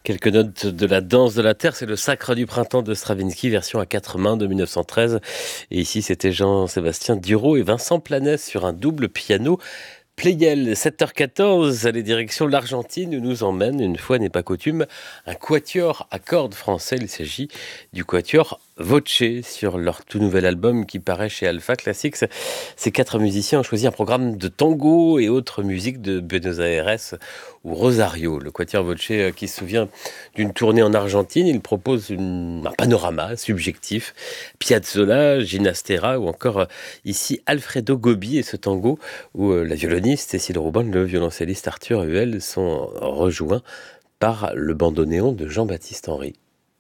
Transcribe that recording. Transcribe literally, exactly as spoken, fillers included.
Quelques notes de la danse de la terre, c'est le Sacre du printemps de Stravinsky, version à quatre mains de mille neuf cent treize. Et ici, c'était Jean-Sébastien Duro et Vincent Planès sur un double piano. Pleyel, sept heures quatorze, allez direction l'Argentine où nous emmène, une fois n'est pas coutume, un quatuor à cordes français. Il s'agit du quatuor Voce sur leur tout nouvel album qui paraît chez Alpha Classics. Ces quatre musiciens ont choisi un programme de tango et autres musiques de Buenos Aires ou Rosario. Le quatuor Voce euh, qui se souvient d'une tournée en Argentine, il propose une- un panorama subjectif. Piazzolla, Ginastera ou encore euh, ici Alfredo Gobi et ce tango où euh, la violoniste Cécile Rouban, le violoncelliste Arthur Huel sont rejoints par le bandoneon de Jean-Baptiste Henry.